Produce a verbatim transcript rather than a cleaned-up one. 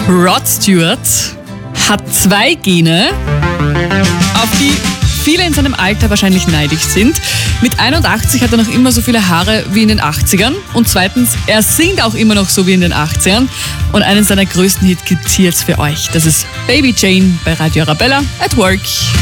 Rod Stewart hat zwei Gene, auf die viele in seinem Alter wahrscheinlich neidisch sind. Mit einundachtzig hat er noch immer so viele Haare wie in den achtzigern. Und zweitens, er singt auch immer noch so wie in den achtzigern. Und einen seiner größten Hits gibt's hier jetzt für euch. Das ist Baby Jane bei Radio Arabella at Work.